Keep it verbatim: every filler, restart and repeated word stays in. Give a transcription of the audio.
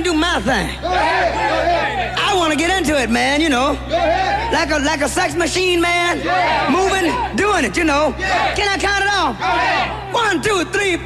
and do my thing. I want to get into it, man, you know. Like a like a sex machine, man. Moving, doing it, you know. Can I count it off? One, two, three,